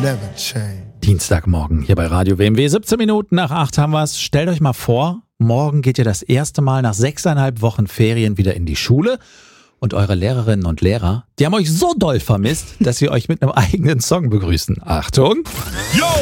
never change. Dienstagmorgen hier bei Radio WMW. 17 Minuten nach 8 haben wir's. Stellt euch mal vor, morgen geht ihr das erste Mal nach 6,5 Wochen Ferien wieder in die Schule. Und eure Lehrerinnen und Lehrer, die haben euch so doll vermisst, dass sie euch mit einem eigenen Song begrüßen. Achtung! Yo,